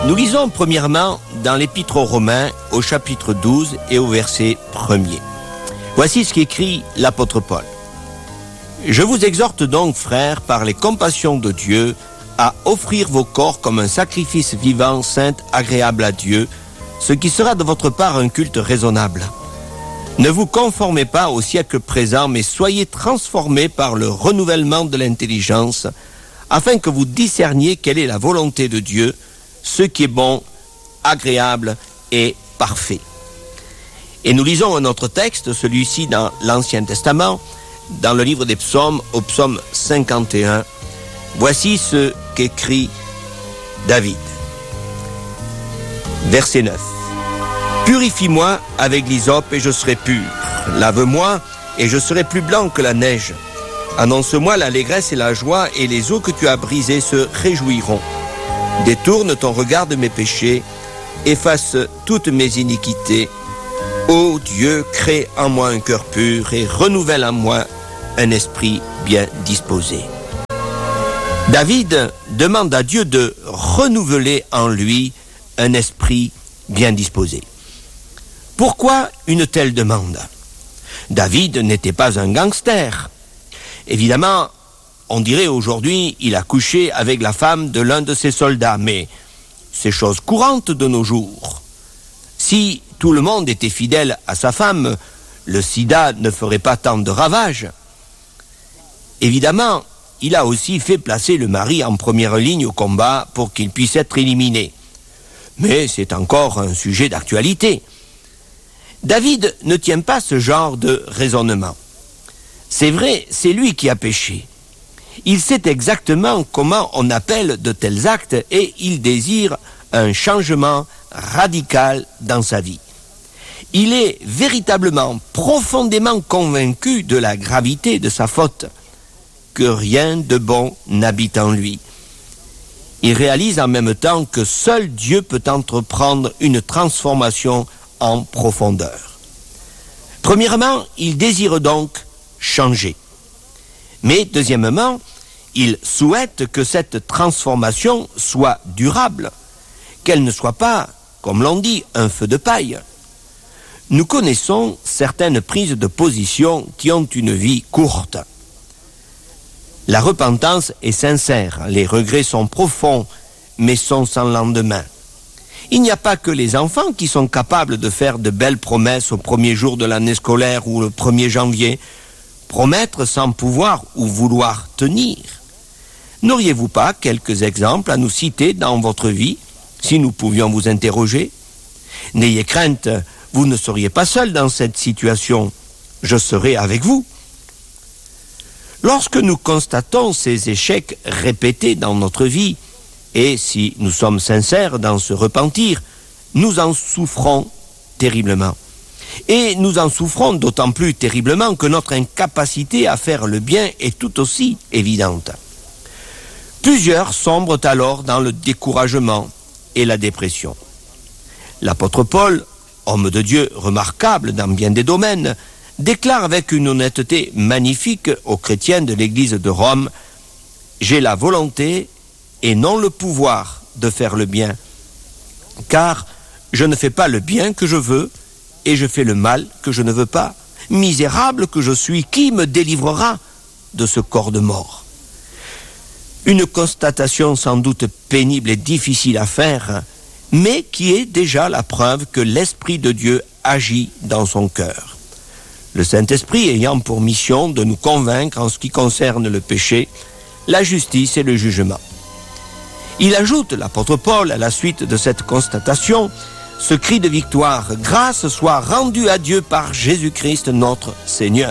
Nous lisons premièrement dans l'Épître aux Romains au chapitre 12 et au verset 1er. Voici ce qu'écrit l'apôtre Paul. « Je vous exhorte donc, frères, par les compassions de Dieu, à offrir vos corps comme un sacrifice vivant, saint, agréable à Dieu, ce qui sera de votre part un culte raisonnable. Ne vous conformez pas au siècle présent, mais soyez transformés par le renouvellement de l'intelligence, afin que vous discerniez quelle est la volonté de Dieu, ce qui est bon, agréable et parfait. » Et nous lisons un autre texte, celui-ci dans l'Ancien Testament, dans le livre des Psaumes, au psaume 51. Voici ce qu'écrit David. Verset 9. « Purifie-moi avec l'hysope et je serai pur. Lave-moi et je serai plus blanc que la neige. Annonce-moi l'allégresse et la joie, et les eaux que tu as brisées se réjouiront. Détourne ton regard de mes péchés, efface toutes mes iniquités. Ô Dieu, crée en moi un cœur pur et renouvelle en moi un esprit bien disposé. » David demande à Dieu de renouveler en lui un esprit bien disposé. Pourquoi une telle demande ? David n'était pas un gangster. Évidemment, on dirait aujourd'hui, il a couché avec la femme de l'un de ses soldats, mais c'est chose courante de nos jours. Si tout le monde était fidèle à sa femme, le sida ne ferait pas tant de ravages. Évidemment, il a aussi fait placer le mari en première ligne au combat pour qu'il puisse être éliminé. Mais c'est encore un sujet d'actualité. David ne tient pas ce genre de raisonnement. C'est vrai, c'est lui qui a péché. Il sait exactement comment on appelle de tels actes et il désire un changement radical dans sa vie. Il est véritablement, profondément convaincu de la gravité de sa faute, que rien de bon n'habite en lui. Il réalise en même temps que seul Dieu peut entreprendre une transformation en profondeur. Premièrement, il désire donc changer. Mais deuxièmement, il souhaite que cette transformation soit durable, qu'elle ne soit pas, comme l'on dit, un feu de paille. Nous connaissons certaines prises de position qui ont une vie courte. La repentance est sincère, les regrets sont profonds, mais sont sans lendemain. Il n'y a pas que les enfants qui sont capables de faire de belles promesses au premier jour de l'année scolaire ou le 1er janvier, promettre sans pouvoir ou vouloir tenir. N'auriez-vous pas quelques exemples à nous citer dans votre vie, si nous pouvions vous interroger ? N'ayez crainte, vous ne seriez pas seul dans cette situation, je serai avec vous. Lorsque nous constatons ces échecs répétés dans notre vie, et si nous sommes sincères dans ce repentir, nous en souffrons terriblement. Et nous en souffrons d'autant plus terriblement que notre incapacité à faire le bien est tout aussi évidente. Plusieurs sombrent alors dans le découragement et la dépression. L'apôtre Paul, homme de Dieu remarquable dans bien des domaines, déclare avec une honnêteté magnifique aux chrétiens de l'Église de Rome « J'ai la volonté et non le pouvoir de faire le bien, car je ne fais pas le bien que je veux, et je fais le mal que je ne veux pas. Misérable que je suis, qui me délivrera de ce corps de mort ?» Une constatation sans doute pénible et difficile à faire, mais qui est déjà la preuve que l'Esprit de Dieu agit dans son cœur. Le Saint-Esprit ayant pour mission de nous convaincre en ce qui concerne le péché, la justice et le jugement. Il ajoute, l'apôtre Paul, à la suite de cette constatation, ce cri de victoire: « Grâce soit rendue à Dieu par Jésus-Christ notre Seigneur ».